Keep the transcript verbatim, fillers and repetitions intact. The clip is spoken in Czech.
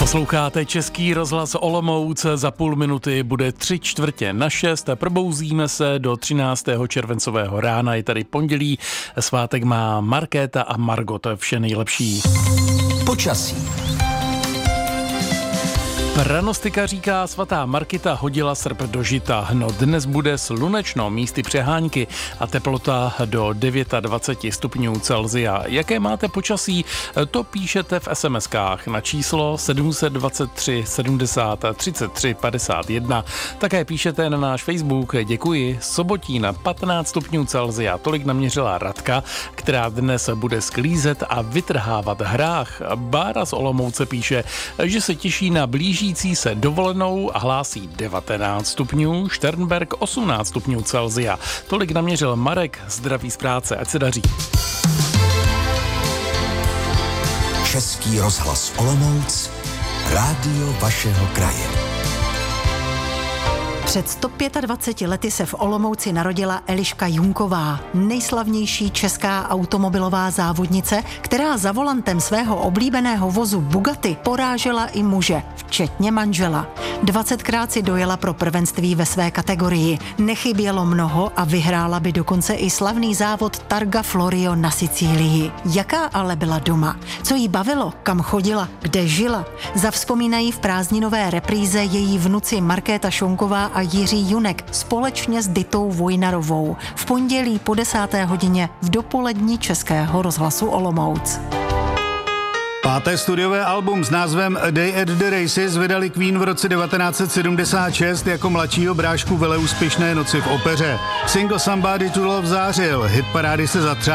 Posloucháte Český rozhlas Olomouc, za půl minuty bude tři čtvrtě na šest. Probouzíme se do třináctého červencového rána, je tady pondělí, svátek má Markéta a Margot, vše nejlepší. Počasí. Pranostika říká, svatá Markita hodila srp do žita. No dnes bude slunečno, místy přehánky a teplota do dvacet devět stupňů Celsia. Jaké máte počasí, to píšete v es em eskách na číslo sedm set dvacet tři sedmdesát třicet tři padesát jedna. Také píšete na náš Facebook. Děkuji. Sobotína patnáct stupňů Celsia. Tolik naměřila Radka, která dnes bude sklízet a vytrhávat hrách. Bára z Olomouce píše, že se těší na blíží se dovolenou a hlásí devatenáct stupňů, Šternberg osmnáct stupňů Celsia. Tolik naměřil Marek, zdraví z práce, ať se daří. Český rozhlas Olomouc, rádio vašeho kraje. Před sto dvaceti pěti lety se v Olomouci narodila Eliška Junková, nejslavnější česká automobilová závodnice, která za volantem svého oblíbeného vozu Bugatti porážela i muže, včetně manžela. dvacetkrát si dojela pro prvenství ve své kategorii. Nechybělo mnoho a vyhrála by dokonce i slavný závod Targa Florio na Sicílii. Jaká ale byla doma? Co jí bavilo? Kam chodila? Kde žila? Zavzpomínají v prázdninové repríze její vnuci Markéta Šonková a Jiří Junek společně s Ditou Vojnarovou v pondělí po desáté hodině v dopolední Českého rozhlasu Olomouc. Páté studiové album s názvem A Day at the Races vydali Queen v roce devatenáct set sedmdesát šest jako mladšího brášku veleúspěšné Noci v opeře. Single Somebody to Love zářil, hit parády se zatřásl.